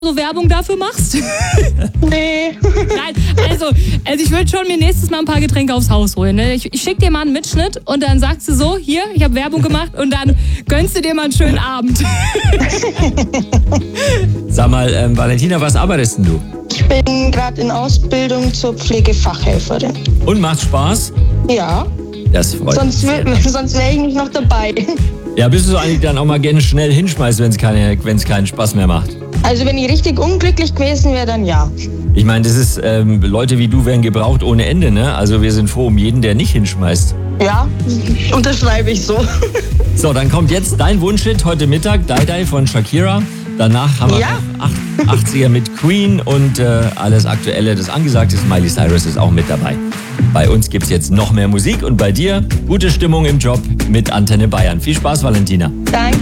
so Werbung dafür machst? Nee. Nein, also ich würde schon mir nächstes Mal ein paar Getränke aufs Haus holen. Ne? Ich schicke dir mal einen Mitschnitt und dann sagst du so, hier, ich habe Werbung gemacht und dann gönnst du dir mal einen schönen Abend. Sag mal, Valentina, was arbeitest denn du? Ich bin gerade in Ausbildung zur Pflegefachhelferin. Und macht Spaß? Ja, Das freut sonst mich. wäre ich nicht noch dabei. Ja, bist du eigentlich dann auch mal gerne schnell hinschmeißt, wenn es keinen Spaß mehr macht? Also wenn ich richtig unglücklich gewesen wäre, dann ja. Ich meine, das ist, Leute wie du werden gebraucht ohne Ende, ne? Also wir sind froh um jeden, der nicht hinschmeißt. Ja, unterschreibe ich so. So, dann kommt jetzt dein Wunschhit heute Mittag, Die Die von Shakira. Danach haben wir Ja. noch 80er mit Queen und alles Aktuelle, das angesagte. Miley Cyrus ist auch mit dabei. Bei uns gibt's jetzt noch mehr Musik und bei dir gute Stimmung im Job mit Antenne Bayern. Viel Spaß, Valentina. Danke.